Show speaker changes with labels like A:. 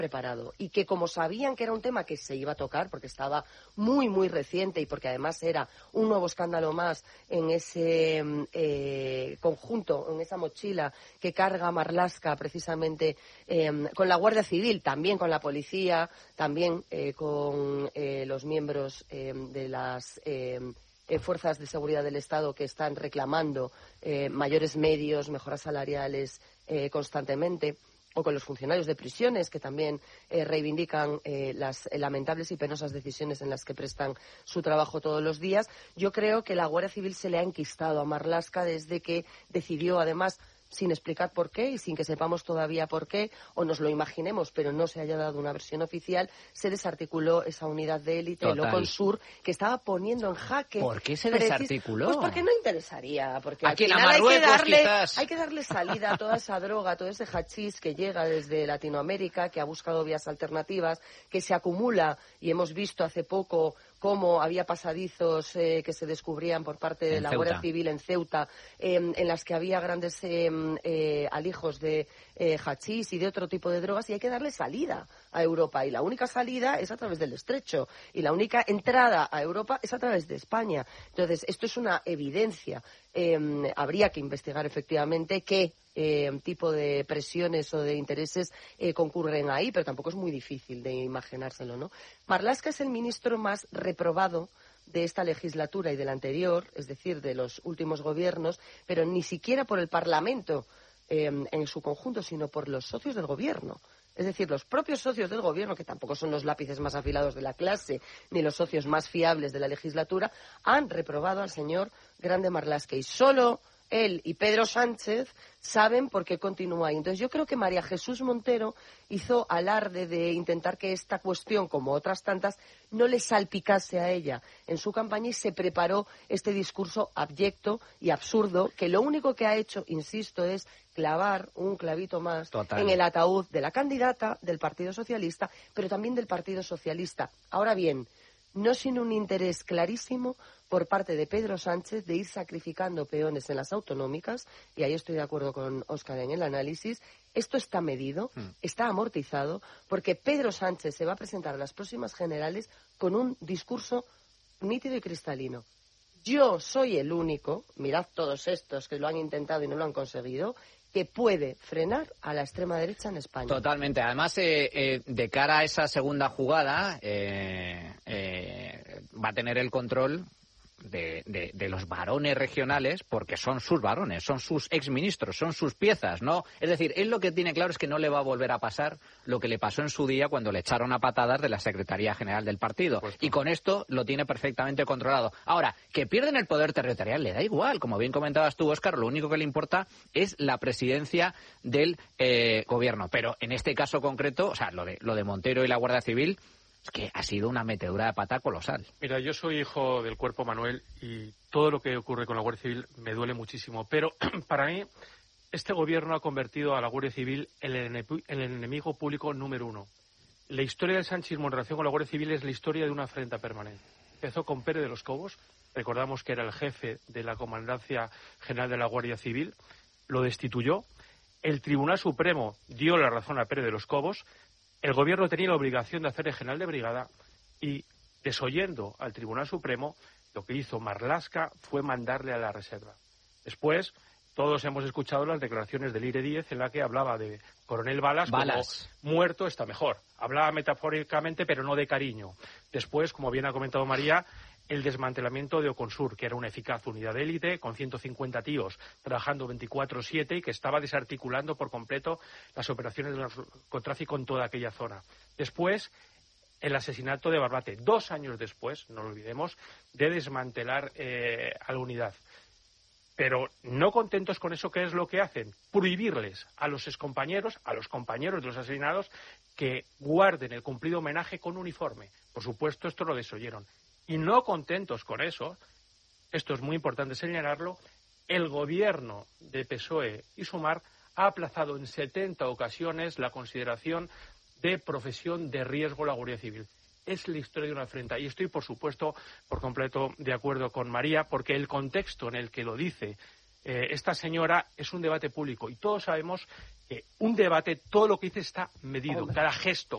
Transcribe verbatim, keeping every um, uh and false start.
A: preparado y que como sabían que era un tema que se iba a tocar porque estaba muy muy reciente y porque además era un nuevo escándalo más en ese eh, conjunto, en esa mochila que carga Marlaska precisamente eh, con la Guardia Civil, también con la policía, también eh, con eh, los miembros eh, de las eh, eh, fuerzas de seguridad del Estado que están reclamando eh, mayores medios, mejoras salariales eh, constantemente, o con los funcionarios de prisiones que también eh, reivindican eh, las eh, lamentables y penosas decisiones en las que prestan su trabajo todos los días. Yo creo que la Guardia Civil se le ha enquistado a Marlaska desde que decidió, además, sin explicar por qué y sin que sepamos todavía por qué, o nos lo imaginemos, pero no se haya dado una versión oficial, se desarticuló esa unidad de élite, el Oconsur, que estaba poniendo en jaque...
B: ¿Por qué se desarticuló?
A: Pues porque no interesaría, porque
B: Aquí
A: al
B: en
A: final hay que, darle,
B: quizás.
A: hay que darle salida a toda esa droga, a todo ese hachís que llega desde Latinoamérica, que ha buscado vías alternativas, que se acumula, y hemos visto hace poco cómo había pasadizos eh, que se descubrían por parte de
B: en
A: la
B: Ceuta.
A: Guardia Civil en Ceuta, eh, en las que había grandes eh, eh, alijos de eh, hachís y de otro tipo de drogas, y hay que darle salida a Europa. Y la única salida es a través del Estrecho, y la única entrada a Europa es a través de España. Entonces, esto es una evidencia. Eh, habría que investigar efectivamente qué Eh, tipo de presiones o de intereses eh, concurren ahí, pero tampoco es muy difícil de imaginárselo, ¿no? Marlaska es el ministro más reprobado de esta legislatura y de la anterior, es decir, de los últimos gobiernos, pero ni siquiera por el Parlamento eh, en su conjunto, sino por los socios del gobierno. Es decir, los propios socios del gobierno, que tampoco son los lápices más afilados de la clase, ni los socios más fiables de la legislatura, han reprobado al señor Grande Marlaska, y solo él y Pedro Sánchez saben por qué continúa ahí. Entonces yo creo que María Jesús Montero hizo alarde de intentar que esta cuestión, como otras tantas, no le salpicase a ella en su campaña, y se preparó este discurso abyecto y absurdo que lo único que ha hecho, insisto, es clavar un clavito más
B: Total.
A: en el ataúd de la candidata del Partido Socialista, pero también del Partido Socialista. Ahora bien, no sin un interés clarísimo por parte de Pedro Sánchez de ir sacrificando peones en las autonómicas, y ahí estoy de acuerdo con Óscar en el análisis. Esto está medido, mm. está amortizado, porque Pedro Sánchez se va a presentar a las próximas generales con un discurso nítido y cristalino. Yo soy el único, mirad todos estos que lo han intentado y no lo han conseguido, que puede frenar a la extrema derecha en España.
B: Totalmente. Además, eh, eh, de cara a esa segunda jugada, eh, eh, va a tener el control de, de, de los varones regionales, porque son sus varones, son sus exministros, son sus piezas, ¿no? Es decir, él lo que tiene claro es que no le va a volver a pasar lo que le pasó en su día cuando le echaron a patadas de la Secretaría General del partido. Y con esto lo tiene perfectamente controlado. Ahora, que pierden el poder territorial le da igual. Como bien comentabas tú, Óscar, lo único que le importa es la presidencia del eh, gobierno. Pero en este caso concreto, o sea, lo de, lo de Montero y la Guardia Civil, es que ha sido una metedura de pata colosal.
C: Mira, yo soy hijo del Cuerpo Manuel y todo lo que ocurre con la Guardia Civil me duele muchísimo. Pero para mí, este gobierno ha convertido a la Guardia Civil en el, en el enemigo público número uno. La historia del sanchismo en relación con la Guardia Civil es la historia de una afrenta permanente. Empezó con Pérez de los Cobos, recordamos que era el jefe de la Comandancia General de la Guardia Civil, lo destituyó. El Tribunal Supremo dio la razón a Pérez de los Cobos. El gobierno tenía la obligación de hacer el general de brigada y, desoyendo al Tribunal Supremo, lo que hizo Marlaska fue mandarle a la reserva. Después, todos hemos escuchado las declaraciones de Lire Díez en la que hablaba de Coronel Balas,
B: Balas.
C: como muerto está mejor. Hablaba metafóricamente, pero no de cariño. Después, como bien ha comentado María, el desmantelamiento de Oconsur, que era una eficaz unidad de élite con ciento cincuenta tíos trabajando veinticuatro siete y que estaba desarticulando por completo las operaciones del narcotráfico en toda aquella zona. Después, el asesinato de Barbate, dos años después, no lo olvidemos, de desmantelar eh, a la unidad. Pero no contentos con eso, ¿qué es lo que hacen? Prohibirles a los excompañeros, a los compañeros de los asesinados, que guarden el cumplido homenaje con uniforme. Por supuesto, esto lo desoyeron. Y no contentos con eso, esto es muy importante señalarlo, el gobierno de P S O E y Sumar ha aplazado en setenta ocasiones la consideración de profesión de riesgo la Guardia Civil. Es la historia de una afrenta. Y estoy, por supuesto, por completo de acuerdo con María, porque el contexto en el que lo dice eh, esta señora es un debate público y todos sabemos que un debate, todo lo que dice está medido, cada gesto,